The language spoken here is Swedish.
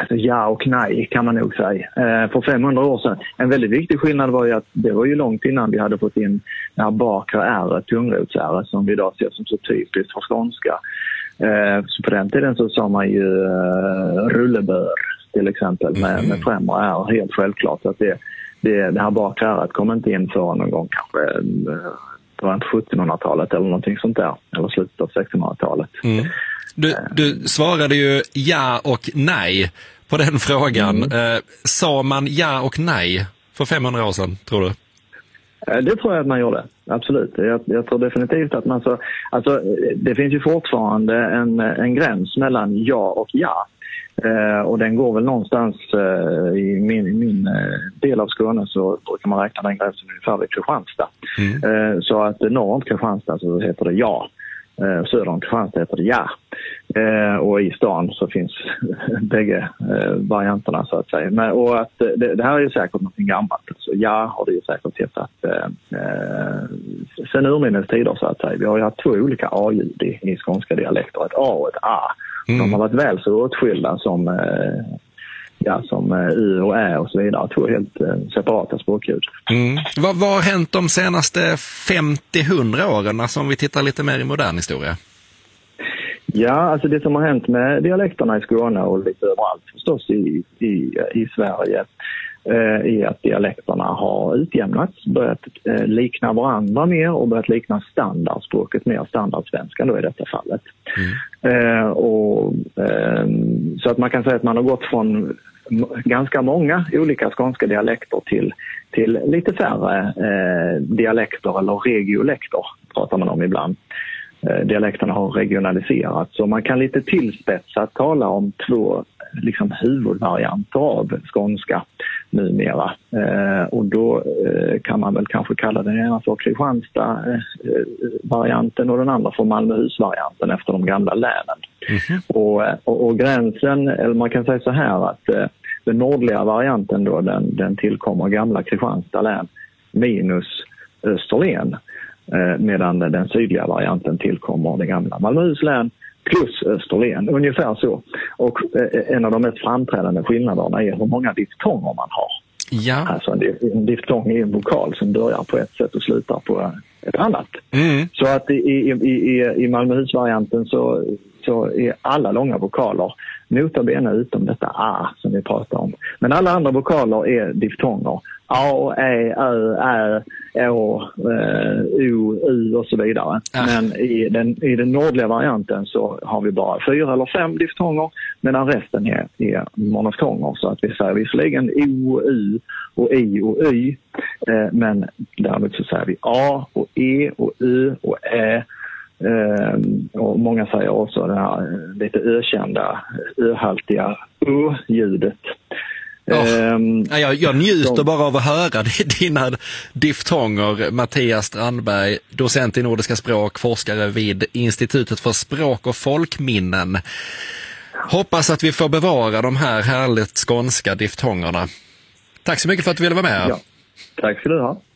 ja och nej kan man nog säga. För 500 år sedan. En väldigt viktig skillnad var ju att det var ju långt innan vi hade fått in det här bakre ärret, tungrotsärret, som vi idag ser som så typiskt för skånska. Så på den tiden så sa man ju rullebör till exempel med främre är helt självklart. Så att det här bakre ärret kom inte in för någon gång kanske på 1700-talet eller någonting sånt där. Eller slutet av 1600-talet. Mm. Du svarade ju ja och nej på den frågan. Sa man ja och nej för 500 år sedan, tror du? Det tror jag att man gjorde, absolut. Jag tror definitivt att man så... Alltså, det finns ju fortfarande en gräns mellan ja och ja. Och den går väl någonstans i min del av Skåne, så brukar man räkna den gränsen ungefär vid Kristianstad. Så att norr om Kristianstad så heter det ja. Söder om Kristianstad heter det ja. Och i stan så finns bägge varianterna så att säga. Och att det här är ju säkert något gammalt. Så ja har det ju säkert hetat sen urminnes tider så att säga. Vi har ju haft två olika a-ljud i skånska dialekter. Ett a och ett a. De har varit väl så åtskilda som u och ä och så vidare. Två helt separata språkljud. Vad har hänt de senaste 50-100 åren, alltså om vi tittar lite mer i modern historia? Ja, alltså det som har hänt med dialekterna i Skåne och lite överallt förstås i Sverige är att dialekterna har utjämnats, börjat likna varandra mer och börjat likna standardspråket mer, standardsvenskan då i detta fallet. Så att man kan säga att man har gått från ganska många olika skånska dialekter till lite färre dialekter eller regiolekter pratar man om ibland. Dialekterna har regionaliserats så man kan lite tillspetsat tala om två liksom huvudvarianter av skånska numera. Och då kan man väl kanske kalla den ena för Kristianstad-varianten och den andra för Malmöhus-varianten efter de gamla länen. Och gränsen, eller man kan säga så här att den nordliga varianten då, den tillkommer gamla Kristianstad län minus Österlen. Medan den sydliga varianten tillkommer det gamla Malmöhus län plus Österlen, ungefär så. Och en av de mest framträdande skillnaderna är hur många diftonger man har. Ja. Alltså en diftong är en vokal som börjar på ett sätt och slutar på ett annat. Så att i Malmöhus-varianten så är alla långa vokaler notabene utom detta a som vi pratar om. Men alla andra vokaler är diftonger. A, E, Ö, Ä, Å, U, U och så vidare. Men i den nordliga varianten så har vi bara 4 eller 5 diftonger medan resten är monoftonger. Så att vi säger visserligen O, U och I och Y. Men därmed så säger vi A och E och Ö och Ä. Och många säger också det här lite ökända, öhaltiga Ö-ljudet. Jag njuter bara av att höra dina diftonger. Mattias Strandberg, docent i nordiska språk, forskare vid Institutet för språk och folkminnen. Hoppas att vi får bevara de här härligt skånska diftongerna. Tack så mycket för att du ville vara med. Ja. Tack ska du ha.